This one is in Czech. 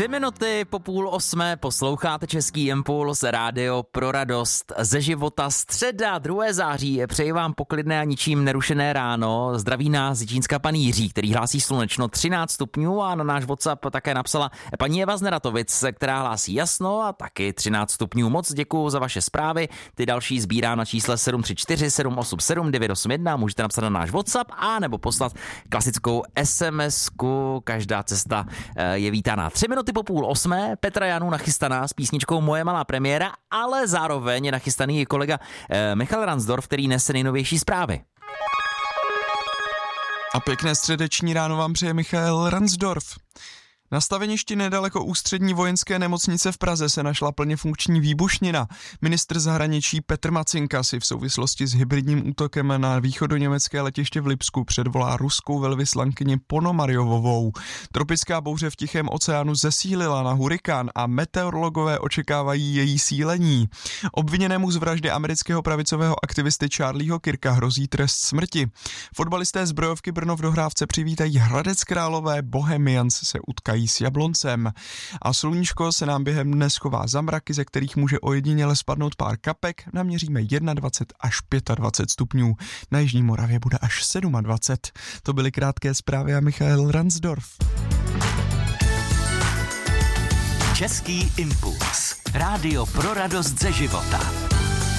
3 minuty po 7:30 posloucháte Český impuls, rádio pro radost ze života. Středa, 2. září, přeji vám poklidné a ničím nerušené ráno. Zdraví nás z Jičínska pan Jiří, který hlásí slunečno 13 stupňů a na náš WhatsApp také napsala paní Eva z Neratovic, která hlásí jasno a taky 13 stupňů. Moc děkuju za vaše zprávy, ty další sbírám na čísle 734 787 981, můžete napsat na náš WhatsApp a nebo poslat klasickou SMS-ku, každá cesta je vítaná. 3 minuty po 7:30, Petra Janů nachystaná s písničkou Moje malá premiéra, ale zároveň je nachystaný i kolega Michal Ransdorf, který nese nejnovější zprávy. A pěkné středeční ráno vám přeje Michal Ransdorf. Na staveništi nedaleko Ústřední vojenské nemocnice v Praze se našla plně funkční výbušnina. Ministr zahraničí Petr Macinka si v souvislosti s hybridním útokem na východoněmecké letiště v Lipsku předvolá ruskou velvyslankyni Ponomarjovovou. Tropická bouře v Tichém oceánu zesílila na hurikán a meteorologové očekávají její sílení. Obviněnému z vraždy amerického pravicového aktivisty Charlieho Kirka hrozí trest smrti. Fotbalisté zbrojovky Brno v dohrávce přivítají Hradec Králové, Bohemians se utkají s Jabloncem. A sluníčko se nám během dne schová za mraky, ze kterých může ojediněle spadnout pár kapek. Naměříme 21 až 25 stupňů. Na Jižní Moravě bude až 27. To byly krátké zprávy a Michal Ransdorf. Český impuls. Rádio pro radost ze života.